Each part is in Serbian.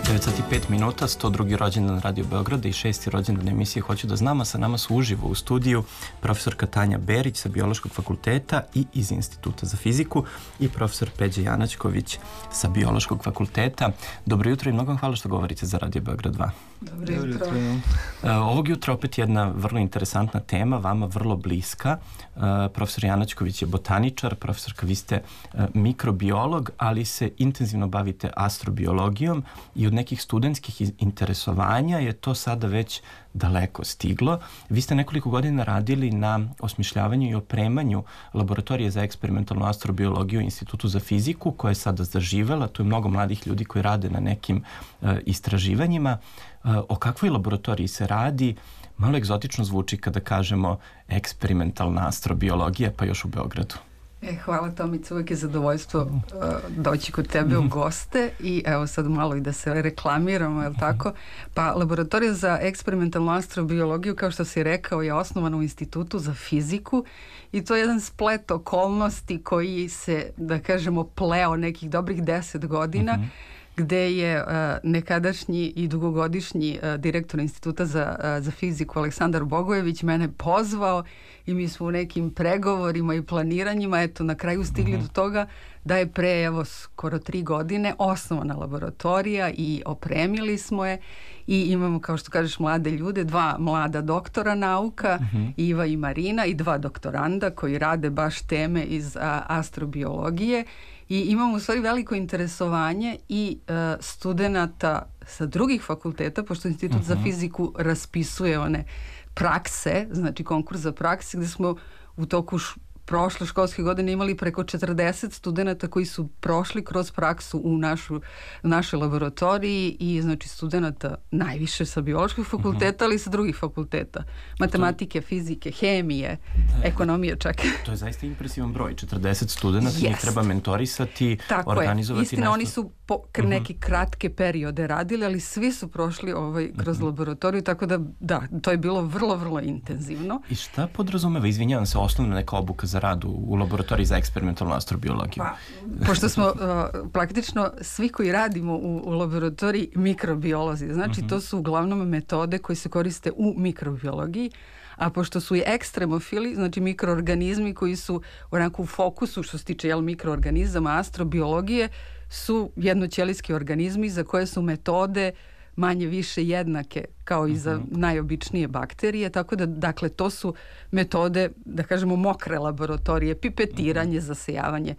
9:05, 102. rođendan Radio Beograda i 6. rođendan emisije Hoću da znam, a sa nama su uživo u studiju profesorka Tanja Berić sa Biološkog fakulteta i iz Instituta za fiziku i profesor Peđa Janačković sa Biološkog fakulteta. Dobro jutro i mnogo vam hvala što govorite za Radio Beograd 2. Dobro jutro. Ovog jutra opet jedna vrlo interesantna tema, vama vrlo bliska. Profesor Janačković je botaničar, profesorka vi ste mikrobiolog, ali se intenzivno bavite astrobiologijom i od nekih studentskih interesovanja je to sada već daleko stiglo. Vi ste nekoliko godina radili na osmišljavanju i opremanju laboratorije za eksperimentalnu astrobiologiju u Institutu za fiziku, koja je sada zaživela. Tu je mnogo mladih ljudi koji rade na nekim istraživanjima. O kakvoj laboratoriji se radi? Malo egzotično zvuči kada kažemo eksperimentalna astrobiologija, pa još u Beogradu. Hvala Tomica, uvijek je zadovoljstvo doći kod tebe u goste i evo sad malo i da se reklamiramo, je li tako? Pa laboratorija za eksperimentalnu astrobiologiju, kao što si rekao, je osnovana u Institutu za fiziku i to je jedan splet okolnosti koji se, da kažemo, pleo nekih dobrih 10 godina, gde je nekadašnji i dugogodišnji direktor Instituta za fiziku Aleksandar Bogojević mene pozvao i mi smo u nekim pregovorima i planiranjima na kraju stigli do toga da je pre skoro 3 godine osnovana laboratorija i opremili smo je i imamo, kao što kažeš, mlade ljude, 2 mlada doktora nauka, Iva i Marina, i 2 doktoranda koji rade baš teme iz astrobiologije. I imamo u stvari veliko interesovanje i studenata sa drugih fakulteta, pošto Institut za fiziku raspisuje one prakse, znači konkurs za prakse, gde smo u toku prošle školske godine imali preko 40 studenata koji su prošli kroz praksu u našoj laboratoriji i znači studenata najviše sa biološkog fakulteta, ali i sa drugih fakulteta. Matematike, fizike, hemije, ekonomije čak. To je zaista impresivan broj. 40 studenata, njih treba mentorisati, tako organizovati nešto. Istina, oni su neke kratke periode radili, ali svi su prošli kroz laboratoriju, tako da, to je bilo vrlo, vrlo intenzivno. I šta podrazumeva, izvinjavam se, osnovna neka obuka za rad u laboratoriji za eksperimentalnu astrobiologiju? Pošto smo praktično svi koji radimo u laboratoriji mikrobiolozi, znači to su uglavnom metode koje se koriste u mikrobiologiji, a pošto su i ekstremofili, znači mikroorganizmi koji su onako u fokusu što se tiče mikroorganizama, astrobiologije, su jednoćelijski organizmi za koje su metode manje više jednake kao i za najobičnije bakterije, tako da, dakle, to su metode, da kažemo, mokre laboratorije, pipetiranje, zasejavanje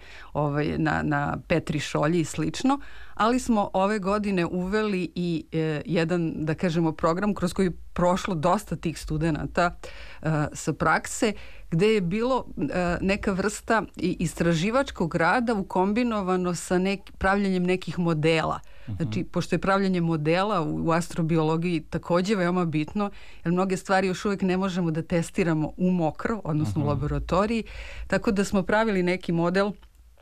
na Petri šolji i slično, ali smo ove godine uveli i jedan, da kažemo, program kroz koji je prošlo dosta tih studenata sa prakse, gde je bilo neka vrsta istraživačkog rada ukombinovano sa pravljenjem nekih modela. Znači, pošto je pravljanje modela u astrobiologiji takođe veoma bitno, jer mnoge stvari još uvijek ne možemo da testiramo u mokro, odnosno u laboratoriji, tako da smo pravili neki model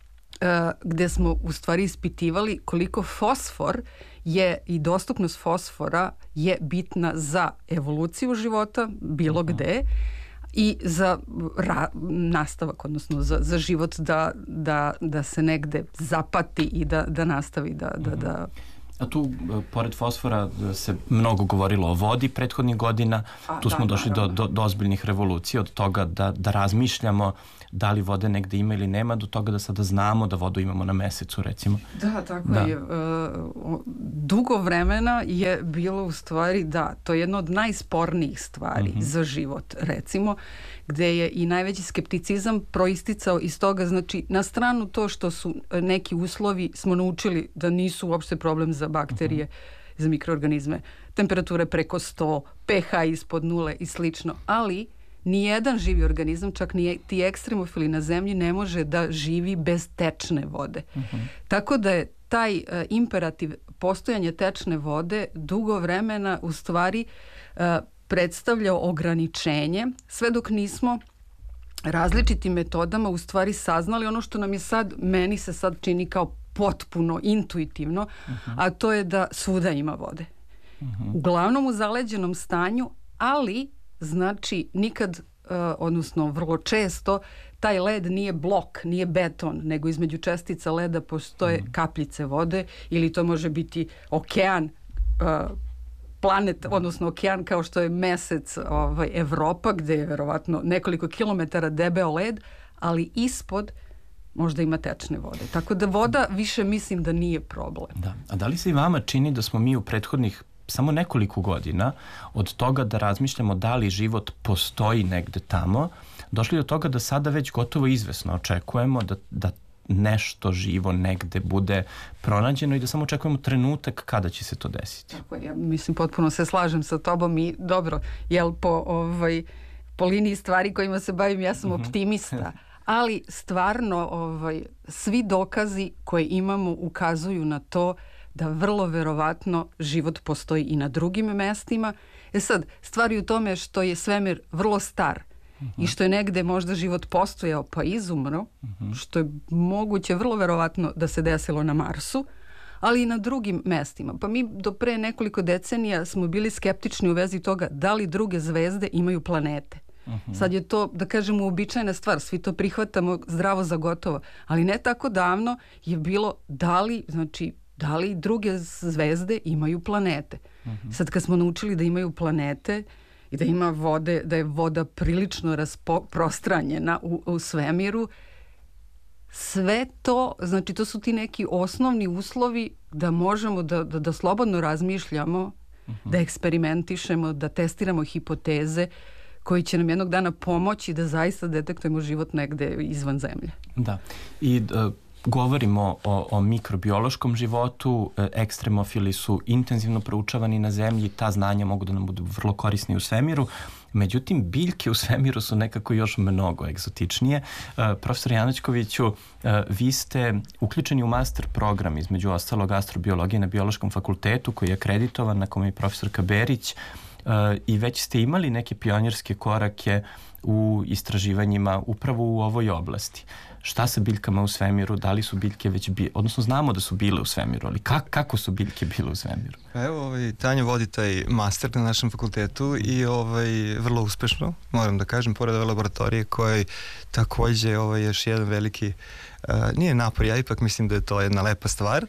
gde smo u stvari ispitivali koliko fosfor je i dostupnost fosfora je bitna za evoluciju života bilo gde i za nastavak, odnosno za život da se negde zapati i da nastavi da A tu, pored fosfora, se mnogo govorilo o vodi prethodnih godina. Tu smo došli do ozbiljnih revolucija, od toga da razmišljamo da li vode negde ima ili nema, do toga da sada znamo da vodu imamo na mesecu, recimo. Da, tako je. Dugo vremena je bilo u stvari, to je jedna od najspornijih stvari za život, recimo, gde je i najveći skepticizam proisticao iz toga, znači, na stranu to što su neki uslovi smo naučili da nisu uopšte problem za bakterije, za mikroorganizme, temperature preko 100, pH ispod 0 i slično, ali nijedan živi organizam, čak ni ti ekstremofili na zemlji, ne može da živi bez tečne vode. Tako da je taj imperativ postojanja tečne vode dugo vremena u stvari predstavljao ograničenje, sve dok nismo različitim metodama u stvari saznali ono što nam je sad, meni se sad čini kao potpuno intuitivno, a to je da svuda ima vode. Uglavnom u zaleđenom stanju, ali znači nikad, odnosno vrlo često, taj led nije blok, nije beton, nego između čestica leda postoje kapljice vode ili to može biti okean planet, odnosno okean kao što je mesec Evropa, gde je verovatno nekoliko kilometara debeo led, ali ispod možda ima tečne vode. Tako da voda više mislim da nije problem. Da. A da li se i vama čini da smo mi u prethodnih samo nekoliko godina od toga da razmišljamo da li život postoji negde tamo, došli do toga da sada već gotovo izvesno očekujemo da nešto živo negde bude pronađeno i da samo očekujemo trenutak kada će se to desiti? Tako je, ja mislim potpuno se slažem sa tobom i dobro, jel po liniji stvari kojima se bavim ja sam optimista, ali stvarno svi dokazi koje imamo ukazuju na to da vrlo verovatno život postoji i na drugim mestima. Sad, stvar je u tome što je svemir vrlo star i što je negde možda život postojao pa izumro, što je moguće vrlo verovatno da se desilo na Marsu, ali i na drugim mestima. Pa mi do pre nekoliko decenija smo bili skeptični u vezi toga da li druge zvezde imaju planete. Sad je to, da kažemo, uobičajena stvar, svi to prihvatamo zdravo za gotovo, ali ne tako davno je bilo da li druge zvezde imaju planete. Sad kad smo naučili da imaju planete i da ima vode, da je voda prilično rasprostranjena u svemiru, sve to, znači to su ti neki osnovni uslovi da možemo da slobodno razmišljamo, da eksperimentišemo, da testiramo hipoteze koji će nam jednog dana pomoći da zaista detektujemo život negde izvan zemlje. Da. I govorimo o mikrobiološkom životu, ekstremofili su intenzivno proučavani na zemlji, ta znanja mogu da nam budu vrlo korisni u svemiru, međutim biljke u svemiru su nekako još mnogo egzotičnije. Profesor Janačkoviću, vi ste uključeni u master program, između ostalog astrobiologije na Biološkom fakultetu koji je akreditovan, na kome je profesorka Berić, i već ste imali neke pionjerske korake u istraživanjima upravo u ovoj oblasti. Šta sa biljkama u svemiru, da li su biljke već odnosno znamo da su bile u svemiru, ali kako su biljke bile u svemiru? Evo, Tanja vodi taj master na našem fakultetu i vrlo uspešno, moram da kažem, pored ove laboratorije koja takođe još jedan veliki nije napor, ja ipak mislim da je to jedna lepa stvar.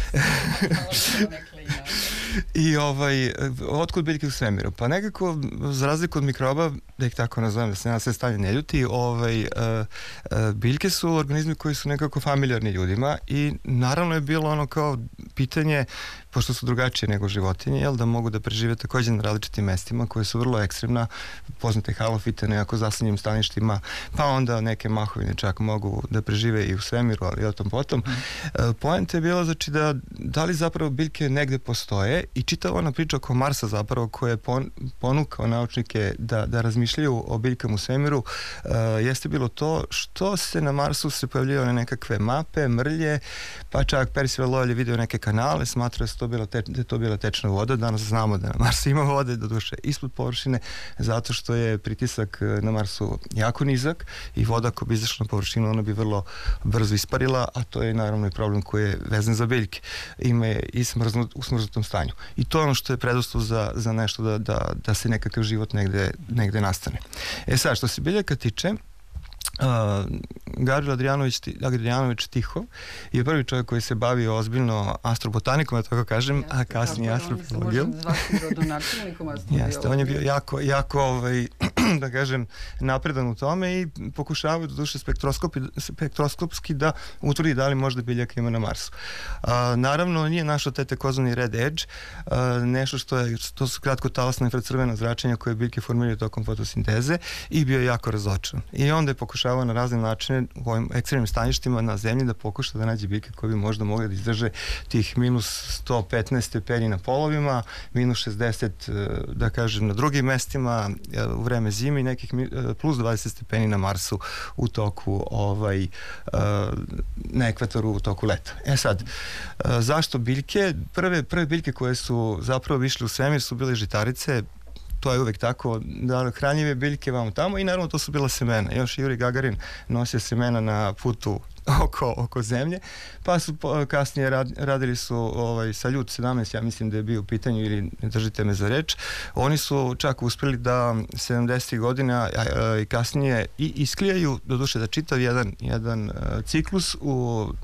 I otkud biljke u svemiru? Pa nekako, za razliku od mikroba, da ih tako nazovem, da se na sve stanje ne ljuti, biljke su organizmi koji su nekako familijarni ljudima i naravno je bilo ono kao pitanje, pošto su drugačije nego životinje, da mogu da prežive takođe na različitim mestima koje su vrlo ekstremna, poznate halofite, nekako zaslanjenim staništima, pa onda neke mahovine čak mogu da prežive i u svemiru, ali o tom potom. Poenta je bila, znači, da li zapravo biljke negde postoje i čitava ona priča oko Marsa zapravo koja je ponukao naučnike da razmišljaju o biljkama u svemiru, jeste bilo to što se na Marsu se pojavljaju nekakve mape, mrlje, pa čak Percival Lowell je video neke kanale, smatra da je to bila tečna voda. Danas znamo da na Marsu ima vode, doduše ispod površine, zato što je pritisak na Marsu jako nizak i voda ako bi izašla na površinu, ona bi vrlo brzo isparila, a to je naravno i problem koji je vezan za biljke. Ima je i u smrznutom stanju. I to je ono što je preduslov za nešto da se nekakav život negde nastane. Sad, što se biljaka tiče, Gavril Adrijanović Tiho je prvi čovjek koji se bavio ozbiljno astrobotanikom, da tako kažem, a kasnije astrobiologijom. Jeste, on je bio jako da kažem, napredan u tome i pokušavaju doduše spektroskopski da utvrdi da li možda biljaka ima na Marsu. Naravno, nije našao taj takozvani red edge, nešto to su kratkotalasna infracrvena zračenja koje biljke formiraju tokom fotosinteze i bio je jako razočaran. I onda je pokušavao na razne načine u ovim ekstremnim staništima na zemlji da pokuša da nađe biljke koje bi možda mogli da izdrže tih minus 115 stepeni na polovima, minus 60, da kažem, na drugim mestima u vreme zime i nekih plus 20 stepeni na Marsu u toku na ekvatoru u toku leta. Sad, zašto biljke? Prve biljke koje su zapravo išle u svemir su bile žitarice. To je uvek tako, da hranjive biljke vamo tamo i naravno to su bila semena. Još Juri Gagarin nosio semena na putu oko zemlje, pa su kasnije radili su Saljut 17, ja mislim da je bio u pitanju ili ne držite me za reč. Oni su čak uspeli da 70. godina i kasnije i isklijaju, doduše da čitav jedan ciklus u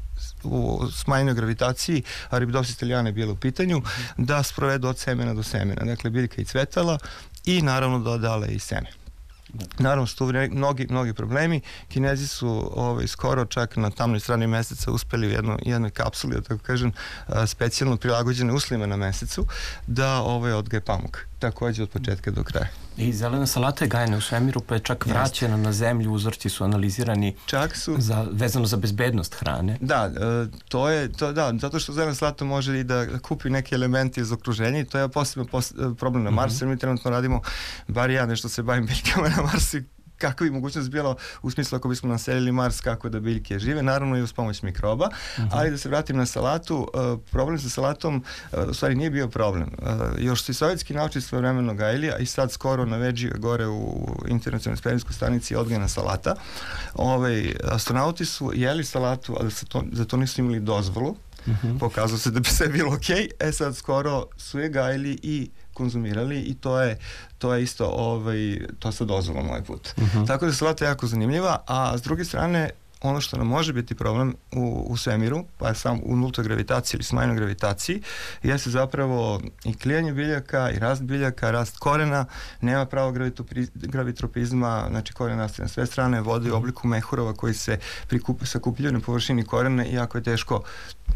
u smanjenoj gravitaciji, Arabidopsis thaliana je bila u pitanju, da sprovedu od semena do semena, dakle biljka i cvetala i naravno dodale i seme. Naravno su tu mnogi problemi. Kinezi su skoro čak na tamnoj strani meseca uspeli u jednoj kapsuli, da tako kažem, specijalno prilagođene uslovima na mesecu, da odgaje pamuk. Takođe od početka do kraja. I zelena salata je gajena u svemiru, pa je čak vraćena na zemlju, uzorci su analizirani vezano za bezbednost hrane. Da, zato što zelena salata može i da kupi neke elementi iz okruženja i to je posebno problem na Marsu, jer mi trenutno radimo, bar ja nešto se bavim biljkama na Marsu, kakva bi mogućnost bilo u smislu ako bismo naselili Mars, kako da biljke žive, naravno i uz pomoć mikroba, ali da se vratim na salatu, problem sa salatom u stvari nije bio problem. Još su i sovjetski naučnici svojevremeno gajili, a i sad skoro na Veđi gore u internacionalnoj svemirskoj stanici je odgajana salata. Astronauti su jeli salatu, ali za to nisu imali dozvolu. Pokazalo se da bi sve bilo okej. Sad skoro su je gajili i konzumirali i to je isto to sa dozvolom ovaj put. Tako da salata je jako zanimljiva, a s druge strane ono što nam može biti problem u svemiru, pa je sam u nultoj gravitaciji ili smanjenoj gravitaciji, jeste zapravo i klijanje biljaka i rast biljaka, rast korena, nema pravog gravitropizma, znači koren raste na sve strane, vode u obliku mehurova koji se sakupljaju na površini korena i jako je teško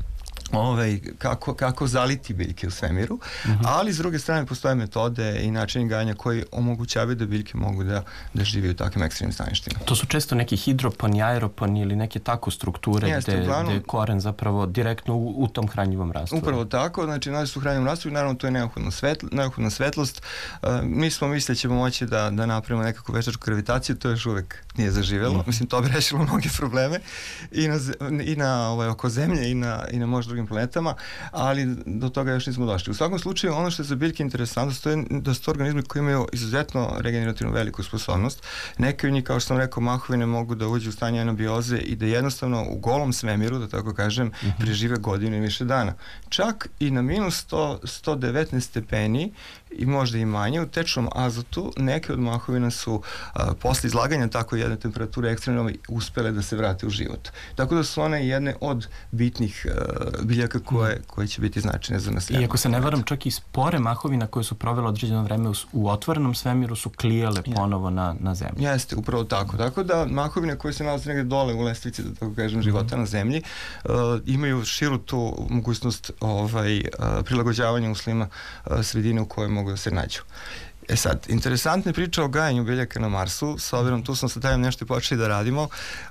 kako zaliti biljke u svemiru, ali s druge strane postoje metode i načini gajanja koji omogućavaju da biljke mogu da žive u takvim ekstremnim staništima. To su često neki hidroponi, aeroponi ili neke tako strukture gde koren zapravo direktno u tom hranjivom rastvoru. Upravo tako, znači nalazi se u hranjivom rastvoru i naravno to je neophodna svetlost. Mi smo mislili da ćemo moći da napravimo nekakvu veštačku gravitaciju, to još uvek nije zaživelo. Mislim, to bi rešilo mnoge probleme i na oko Zemlje i na možda drugim planetama, ali do toga još nismo došli. U svakom slučaju, ono što je za biljke interesantno je da su to organizmi koji imaju izuzetno regenerativnu veliku sposobnost. Neke od njih, kao što sam rekao, mahovine mogu da uđu u stanje anabioze i da jednostavno u golom svemiru, da tako kažem, prežive godinu i više dana. Čak i na minus 119 stepeni i možda i manje u tečnom azotu, neke od mahovina su posle izlaganja tako jedne temperature ekstremno uspele da se vrate u život. Tako da su one jedne od bitnih biljaka koje će biti značajne za nas. I ako se ne varam, čak i spore mahovina koje su provele određeno vreme u otvorenom svemiru su klijale ponovo na zemlji. Jeste, upravo tako. Tako da mahovine koje se nalaze negde dole u lestvici, da tako kažem, života na zemlji, imaju širu tu mogućnost prilagođavanja uslovima sredine u kojoj mogu da se nađu. Sad, interesantna je priča o gajanju biljaka na Marsu, s obzirom tu smo sa tajom nešto i počeli da radimo,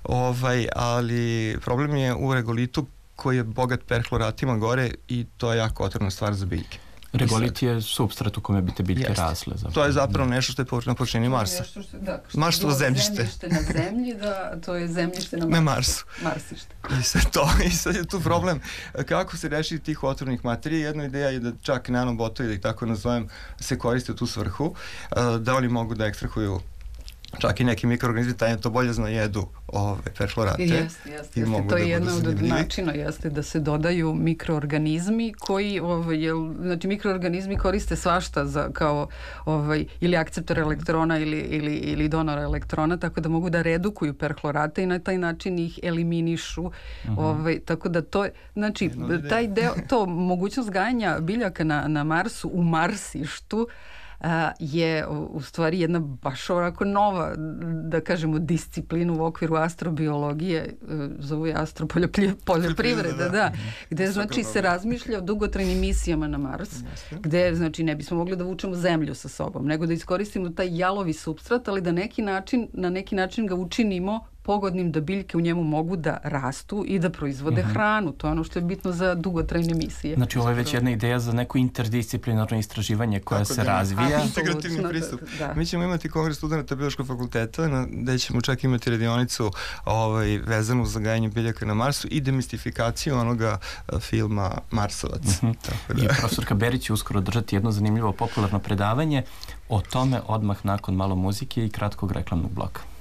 ali problem je u regolitu koji je bogat perhloratima gore i to je jako otrovna stvar za biljke. Regolit je supstrat u kome bi te biljke rasle. To je zapravo nešto što je na površini Marsa. Marsovo zemljište. Zemljište na zemlji, to je zemljište na Marsu. Marsište. I sad je tu problem kako se rešiti tih otrovnih materija. Jedna ideja je da čak nanobotovi, da ih tako nazovem, se koriste u tu svrhu, da oni mogu da ekstrahuju čak i neki mikroorganizmi, tajne to bolje zna, jedu perfluorate. Jeste. To je jedna od načina, da se dodaju mikroorganizmi koji, znači mikroorganizmi koriste svašta kao ili akceptor elektrona ili donora elektrona, tako da mogu da redukuju perfluorate i na taj način ih eliminišu. Tako da to, znači, taj deo, to mogućnost gajanja biljaka na Marsu u Marsištu je u stvari jedna baš ovako nova, da kažemo, disciplina u okviru astrobiologije, zovu je astropoljoprivreda, gde znači se razmišlja o dugotrajnim misijama na Mars, gde znači ne bismo mogli da vučemo zemlju sa sobom, nego da iskoristimo taj jalovi supstrat, ali da na neki način ga učinimo pogodnim da biljke u njemu mogu da rastu i da proizvode hranu. To je ono što je bitno za dugotrajne misije. Znači ovo je već jedna ideja za neko interdisciplinarno istraživanje koja se razvija. Integrativni pristup. Mi ćemo imati kongres studenta Biološkog fakulteta gde ćemo čak imati radionicu vezanu za gajanje biljaka na Marsu i demistifikaciju onoga filma Marsovac. I profesorka Berić će uskoro držati jedno zanimljivo popularno predavanje o tome odmah nakon malo muzike i kratkog reklamnog bloka.